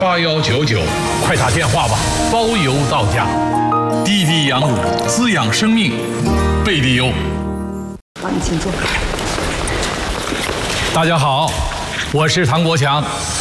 8199， 快打电话吧，包邮到家。滴滴羊乳滋养生命，贝利优。 好，你请坐。 大家好，我是唐国强。